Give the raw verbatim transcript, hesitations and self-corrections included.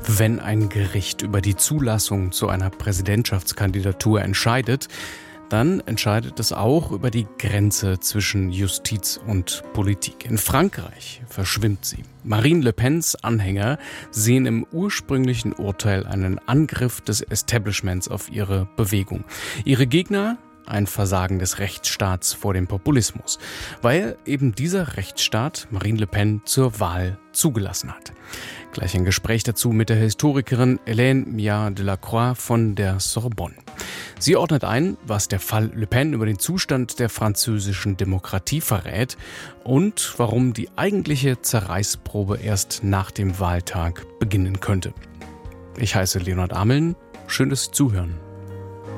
Wenn ein Gericht über die Zulassung zu einer Präsidentschaftskandidatur entscheidet, dann entscheidet es auch über die Grenze zwischen Justiz und Politik. In Frankreich verschwimmt sie. Marine Le Pens Anhänger sehen im ursprünglichen Urteil einen Angriff des Establishments auf ihre Bewegung. Ihre Gegner ein Versagen des Rechtsstaats vor dem Populismus, weil eben dieser Rechtsstaat Marine Le Pen zur Wahl zugelassen hat. Gleich ein Gespräch dazu mit der Historikerin Hélène Miard-Delacroix von der Sorbonne. Sie ordnet ein, was der Fall Le Pen über den Zustand der französischen Demokratie verrät und warum die eigentliche Zerreißprobe erst nach dem Wahltag beginnen könnte. Ich heiße Leonhard Ameln. Schön, dass Sie zuhören.